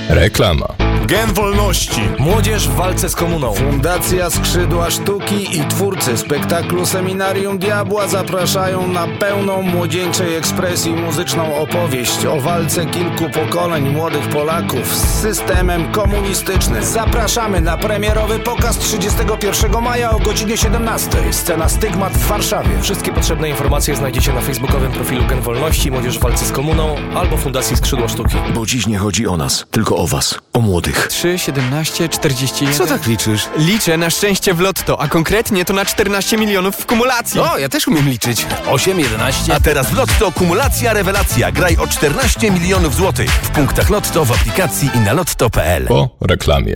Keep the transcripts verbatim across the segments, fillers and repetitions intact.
Reklama. Gen Wolności. Młodzież w walce z komuną. Fundacja Skrzydła Sztuki i twórcy spektaklu Seminarium Diabła zapraszają na pełną młodzieńczej ekspresji muzyczną opowieść o walce kilku pokoleń młodych Polaków z systemem komunistycznym. Zapraszamy na premierowy pokaz trzydziestego pierwszego maja o godzinie siedemnastej. Scena Stygmat w Warszawie. Wszystkie potrzebne informacje znajdziecie na facebookowym profilu Gen Wolności, Młodzież w walce z komuną albo Fundacji Skrzydła Sztuki. Bo dziś nie chodzi o nas, tylko o was, o młodych. trzy, siedemnaście, czterdzieści jeden. Co tak liczysz? Liczę na szczęście w lotto, a konkretnie to na czternaście milionów w kumulacji. O, ja też umiem liczyć. osiem, jedenaście. A teraz w Lotto kumulacja rewelacja. Graj o czternaście milionów złotych. W punktach Lotto, w aplikacji i na lotto kropka p l. Po reklamie.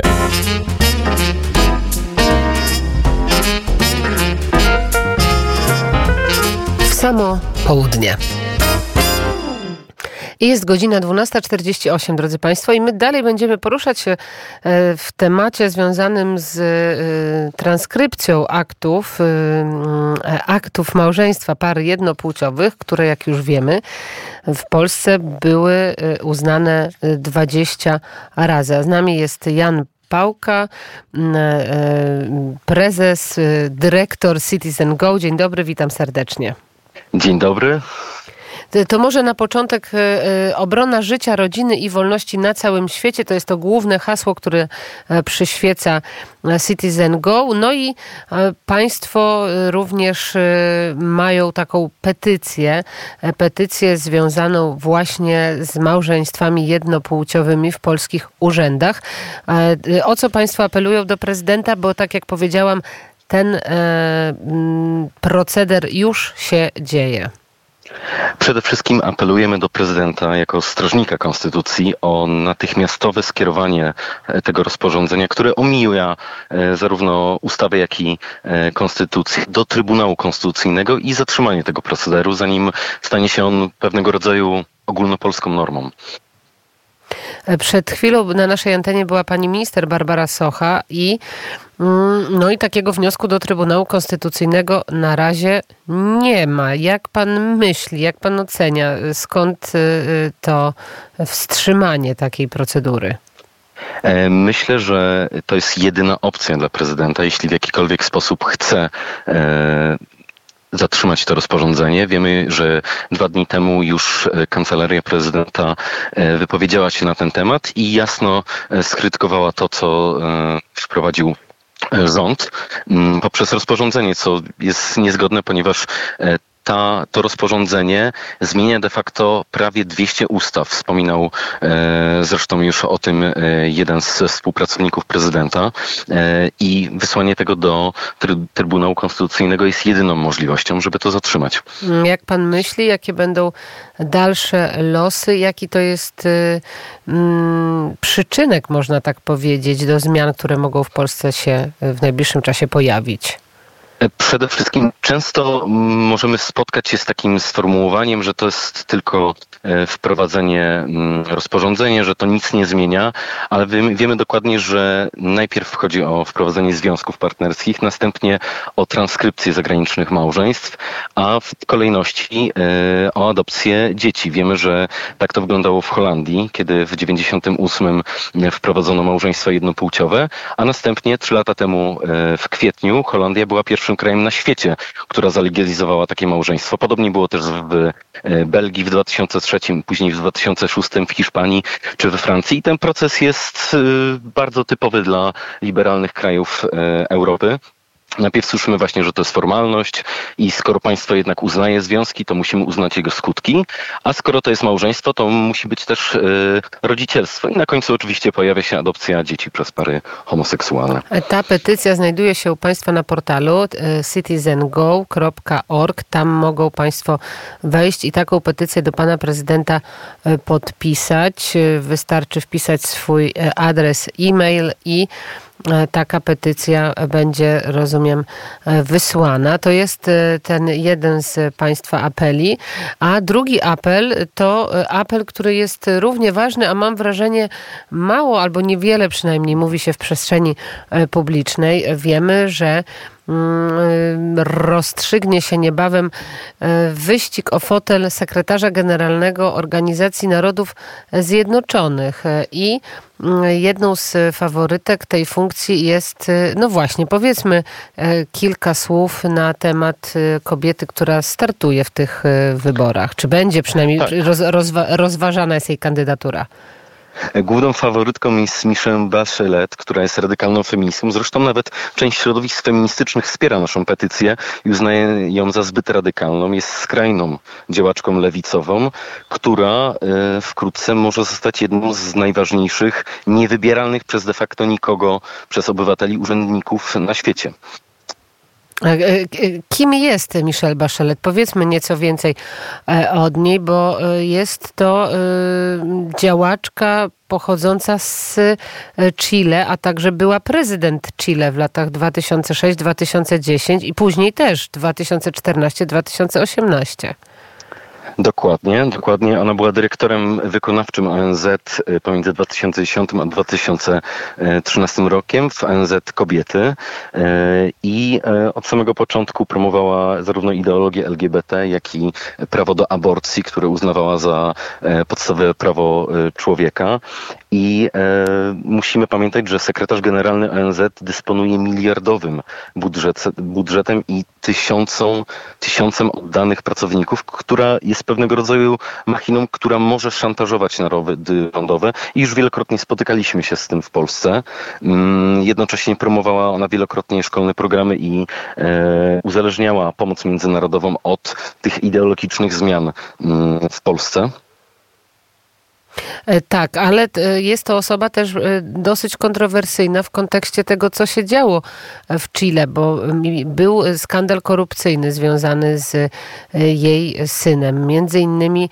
W samo południe. I jest godzina dwunasta czterdzieści osiem, drodzy Państwo, i my dalej będziemy poruszać się w temacie związanym z transkrypcją aktów, aktów małżeństwa par jednopłciowych, które, jak już wiemy, w Polsce były uznane dwadzieścia razy. A z nami jest Jan Pałka, prezes, dyrektor Citizen Go. Dzień dobry, witam serdecznie. Dzień dobry. To może na początek obrona życia, rodziny i wolności na całym świecie. To jest to główne hasło, które przyświeca Citizen Go. No i Państwo również mają taką petycję, petycję związaną właśnie z małżeństwami jednopłciowymi w polskich urzędach. O co Państwo apelują do prezydenta? Bo tak jak powiedziałam, ten proceder już się dzieje. Przede wszystkim apelujemy do prezydenta jako strażnika konstytucji o natychmiastowe skierowanie tego rozporządzenia, które omija zarówno ustawę, jak i konstytucję, do Trybunału Konstytucyjnego i zatrzymanie tego procederu, zanim stanie się on pewnego rodzaju ogólnopolską normą. Przed chwilą na naszej antenie była pani minister Barbara Socha i no i takiego wniosku do Trybunału Konstytucyjnego na razie nie ma. Jak pan myśli, jak pan ocenia, skąd to wstrzymanie takiej procedury? Myślę, że to jest jedyna opcja dla prezydenta, jeśli w jakikolwiek sposób chce e, zatrzymać to rozporządzenie. Wiemy, że dwa dni temu już Kancelaria Prezydenta wypowiedziała się na ten temat i jasno skrytykowała to, co wprowadził rząd poprzez rozporządzenie, co jest niezgodne, ponieważ Ta, to rozporządzenie zmienia de facto prawie dwieście ustaw. Wspominał e, zresztą już o tym e, jeden z współpracowników prezydenta e, i wysłanie tego do try, Trybunału Konstytucyjnego jest jedyną możliwością, żeby to zatrzymać. Jak pan myśli, jakie będą dalsze losy? Jaki to jest y, mm, przyczynek, można tak powiedzieć, do zmian, które mogą w Polsce się w najbliższym czasie pojawić? Przede wszystkim często możemy spotkać się z takim sformułowaniem, że to jest tylko wprowadzenie rozporządzenia, że to nic nie zmienia, ale wiemy dokładnie, że najpierw chodzi o wprowadzenie związków partnerskich, następnie o transkrypcję zagranicznych małżeństw, a w kolejności o adopcję dzieci. Wiemy, że tak to wyglądało w Holandii, kiedy w dziewięćdziesiątym ósmym wprowadzono małżeństwa jednopłciowe, a następnie trzy lata temu w kwietniu Holandia była pierwszym krajem na świecie, która zalegalizowała takie małżeństwo. Podobnie było też w Belgii w dwa tysiące trzecim, później w dwa tysiące szóstym w Hiszpanii czy we Francji. I ten proces jest bardzo typowy dla liberalnych krajów Europy. Najpierw słyszymy właśnie, że to jest formalność i skoro państwo jednak uznaje związki, to musimy uznać jego skutki, a skoro to jest małżeństwo, to musi być też y, rodzicielstwo. I na końcu oczywiście pojawia się adopcja dzieci przez pary homoseksualne. Ta petycja znajduje się u Państwa na portalu citizen go kropka org. Tam mogą Państwo wejść i taką petycję do Pana Prezydenta podpisać. Wystarczy wpisać swój adres e-mail i taka petycja będzie, rozumiem, wysłana. To jest ten jeden z Państwa apeli. A drugi apel to apel, który jest równie ważny, a mam wrażenie mało albo niewiele przynajmniej mówi się w przestrzeni publicznej. Wiemy, że rozstrzygnie się niebawem wyścig o fotel sekretarza generalnego Organizacji Narodów Zjednoczonych i jedną z faworytek tej funkcji jest, no właśnie, powiedzmy kilka słów na temat kobiety, która startuje w tych wyborach. Czy będzie przynajmniej tak. roz, rozwa, rozważana jest jej kandydatura? Główną faworytką jest Michelle Bachelet, która jest radykalną feministką. Zresztą nawet część środowisk feministycznych wspiera naszą petycję i uznaje ją za zbyt radykalną. Jest skrajną działaczką lewicową, która e, wkrótce może zostać jedną z najważniejszych, niewybieralnych przez de facto nikogo, przez obywateli, urzędników na świecie. Kim jest Michelle Bachelet? Powiedzmy nieco więcej od niej, bo jest to działaczka pochodząca z Chile, a także była prezydent Chile w latach dwa tysiące szóstym do dwa tysiące dziesiątego i później też dwa tysiące czternastego do dwa tysiące osiemnastego. Dokładnie, dokładnie. Ona była dyrektorem wykonawczym O N Z pomiędzy dwa tysiące dziesiątym a dwa tysiące trzynastym rokiem w O N Z Kobiety i od samego początku promowała zarówno ideologię L G B T, jak i prawo do aborcji, które uznawała za podstawowe prawo człowieka. I e, musimy pamiętać, że sekretarz generalny O N Z dysponuje miliardowym budżet, budżetem i tysiącom, tysiącem oddanych pracowników, która jest pewnego rodzaju machiną, która może szantażować narody rządowe i już wielokrotnie spotykaliśmy się z tym w Polsce. Mm, jednocześnie promowała ona wielokrotnie szkolne programy i e, uzależniała pomoc międzynarodową od tych ideologicznych zmian mm, w Polsce. Tak, ale jest to osoba też dosyć kontrowersyjna w kontekście tego, co się działo w Chile, bo był skandal korupcyjny związany z jej synem. Między innymi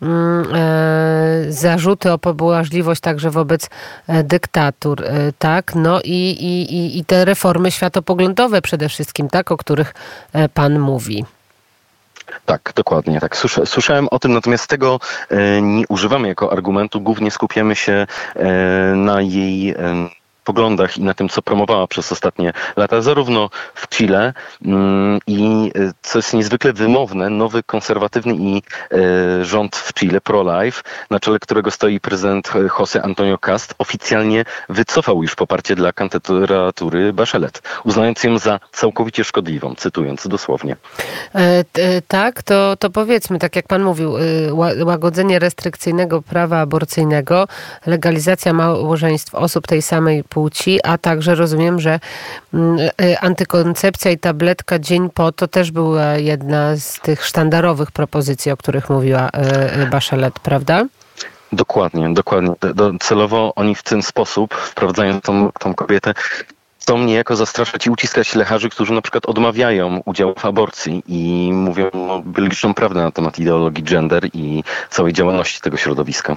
zarzuty o pobłażliwość także wobec dyktatur, tak? No i, i, i te reformy światopoglądowe przede wszystkim, tak? O których pan mówi. Tak, dokładnie. Tak. Słyszałem o tym, natomiast tego e, nie używamy jako argumentu. Głównie skupiamy się e, na jej e, poglądach i na tym, co promowała przez ostatnie lata, zarówno w Chile mm, i co jest niezwykle wymowne, nowy konserwatywny i e, rząd w Chile, pro-life, na czele którego stoi prezydent José Antonio Cast, oficjalnie wycofał już poparcie dla kandydatury Bachelet, uznając ją za całkowicie szkodliwą, cytując dosłownie. E, t, tak, to, to powiedzmy, tak jak pan mówił, łagodzenie restrykcyjnego prawa aborcyjnego, legalizacja małżeństw osób tej samej płci, a także rozumiem, że antykoncepcja i tabletka dzień po to też była jedna z tych sztandarowych propozycji, o których mówiła Bachelet, prawda? Dokładnie, dokładnie. Celowo oni w ten sposób, wprowadzając tą, tą kobietę, chcą niejako zastraszać i uciskać lekarzy, którzy na przykład odmawiają udziału w aborcji i mówią no, biologiczną prawdę na temat ideologii gender i całej działalności tego środowiska.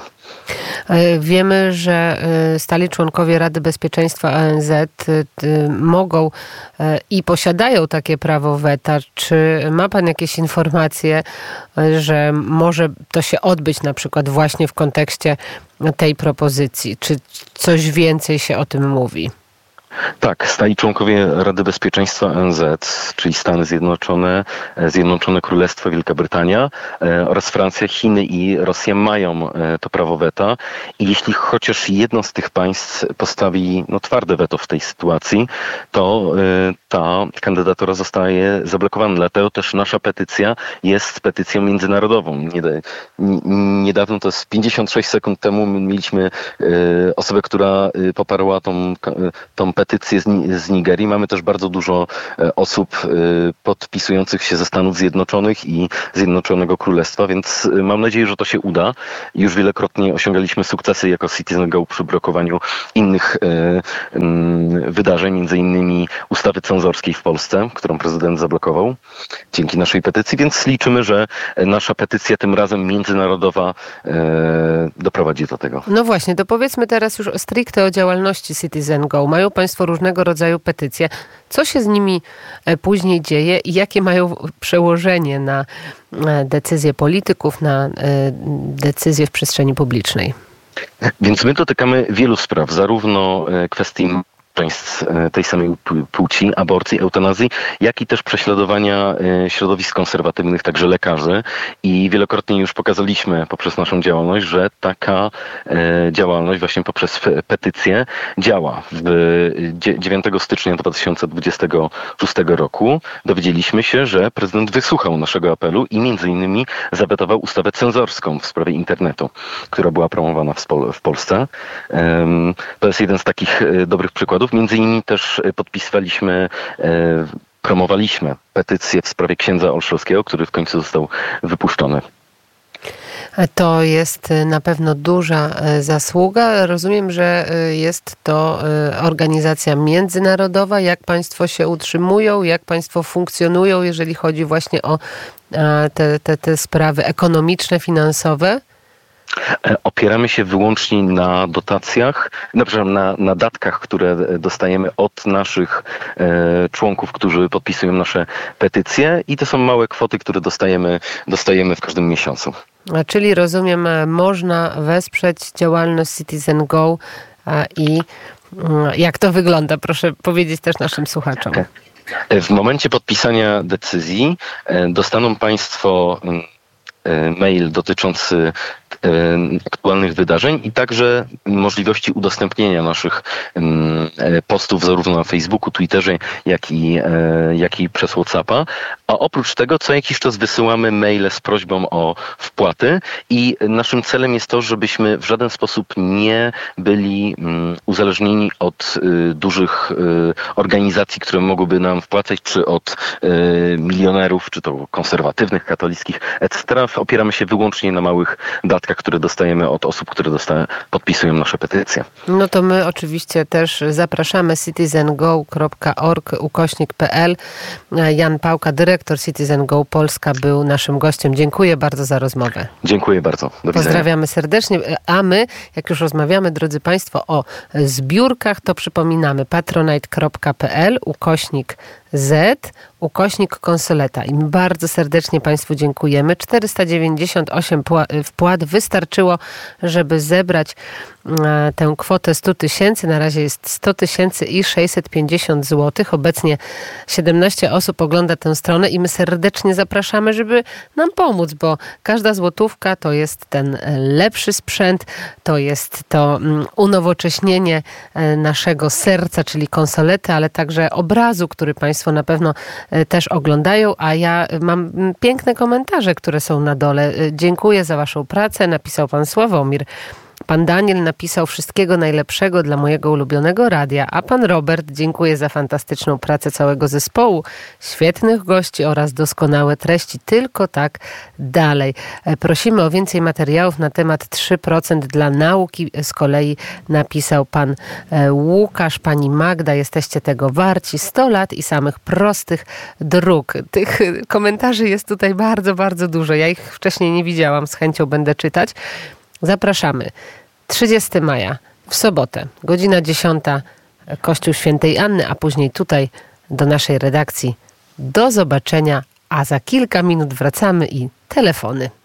Wiemy, że stali członkowie Rady Bezpieczeństwa O N Z mogą i posiadają takie prawo weta. Czy ma pan jakieś informacje, że może to się odbyć na przykład właśnie w kontekście tej propozycji? Czy coś więcej się o tym mówi? Tak, stali członkowie Rady Bezpieczeństwa O N Z, czyli Stany Zjednoczone, Zjednoczone Królestwo, Wielka Brytania e, oraz Francja, Chiny i Rosja mają e, to prawo weta i jeśli chociaż jedno z tych państw postawi no, twarde weto w tej sytuacji, to e, ta kandydatura zostaje zablokowana. Dlatego też nasza petycja jest petycją międzynarodową. Niedawno, to jest pięćdziesiąt sześć sekund temu, mieliśmy e, osobę, która poparła tą, tą petycję z, z Nigerii. Mamy też bardzo dużo osób podpisujących się ze Stanów Zjednoczonych i Zjednoczonego Królestwa, więc mam nadzieję, że to się uda. Już wielokrotnie osiągaliśmy sukcesy jako Citizen Go przy blokowaniu innych wydarzeń, między innymi ustawy cenzorskiej w Polsce, którą prezydent zablokował dzięki naszej petycji, więc liczymy, że nasza petycja tym razem międzynarodowa doprowadzi do tego. No właśnie, to powiedzmy teraz już stricte o działalności Citizen Go. Mają państwo różnego rodzaju petycje. Co się z nimi później dzieje i jakie mają przełożenie na decyzje polityków, na decyzje w przestrzeni publicznej? Więc my dotykamy wielu spraw, zarówno kwestii małżeństw tej samej płci, aborcji, eutanazji, jak i też prześladowania środowisk konserwatywnych, także lekarzy. I wielokrotnie już pokazaliśmy poprzez naszą działalność, że taka działalność właśnie poprzez petycję działa. dziewiątego stycznia dwa tysiące dwudziestego szóstego roku dowiedzieliśmy się, że prezydent wysłuchał naszego apelu i między innymi zawetował ustawę cenzorską w sprawie internetu, która była promowana w, Pol- w Polsce. To jest jeden z takich dobrych przykładów. Między innymi też podpisywaliśmy, promowaliśmy petycję w sprawie księdza Olszowskiego, który w końcu został wypuszczony. To jest na pewno duża zasługa. Rozumiem, że jest to organizacja międzynarodowa. Jak państwo się utrzymują, jak państwo funkcjonują, jeżeli chodzi właśnie o te, te, te sprawy ekonomiczne, finansowe? Opieramy się wyłącznie na dotacjach, no, przepraszam, na, na datkach, które dostajemy od naszych e, członków, którzy podpisują nasze petycje i to są małe kwoty, które dostajemy, dostajemy w każdym miesiącu. A czyli rozumiem, można wesprzeć działalność Citizen Go a, i jak to wygląda? Proszę powiedzieć też naszym słuchaczom. W momencie podpisania decyzji dostaną państwo mail dotyczący aktualnych wydarzeń i także możliwości udostępnienia naszych postów zarówno na Facebooku, Twitterze, jak i, jak i przez WhatsAppa. A oprócz tego co jakiś czas wysyłamy maile z prośbą o wpłaty i naszym celem jest to, żebyśmy w żaden sposób nie byli uzależnieni od dużych organizacji, które mogłyby nam wpłacać, czy od milionerów, czy to konserwatywnych, katolickich, et cetera. Opieramy się wyłącznie na małych datkach, które dostajemy od osób, które dostają, podpisują nasze petycje. No to my oczywiście też zapraszamy citizen go kropka org ukośnik kropka p l. Jan Pałka, dyrektor Citizen Go Polska, był naszym gościem. Dziękuję bardzo za rozmowę. Dziękuję bardzo. Do widzenia. Pozdrawiamy serdecznie. A my, jak już rozmawiamy, drodzy Państwo, o zbiórkach, to przypominamy patronite kropka p l ukośnik Z, ukośnik konsoleta. I bardzo serdecznie Państwu dziękujemy. czterysta dziewięćdziesiąt osiem wpłat wystarczyło, żeby zebrać tę kwotę sto tysięcy. Na razie jest sto tysięcy i sześćset pięćdziesiąt złotych. Obecnie siedemnaście osób ogląda tę stronę i my serdecznie zapraszamy, żeby nam pomóc, bo każda złotówka to jest ten lepszy sprzęt, to jest to unowocześnienie naszego serca, czyli konsolety, ale także obrazu, który Państwo na pewno też oglądają, a ja mam piękne komentarze, które są na dole. Dziękuję za Waszą pracę, napisał Pan Sławomir. Pan Daniel napisał: wszystkiego najlepszego dla mojego ulubionego radia, a pan Robert: dziękuję za fantastyczną pracę całego zespołu, świetnych gości oraz doskonałe treści, tylko tak dalej. Prosimy o więcej materiałów na temat trzy procent dla nauki, z kolei napisał pan Łukasz. Pani Magda: jesteście tego warci, sto lat i samych prostych dróg. Tych komentarzy jest tutaj bardzo, bardzo dużo. Ja ich wcześniej nie widziałam, z chęcią będę czytać. Zapraszamy. trzydziestego maja, w sobotę, godzina dziesiąta, Kościół Świętej Anny, a później tutaj do naszej redakcji. Do zobaczenia, a za kilka minut wracamy i telefony.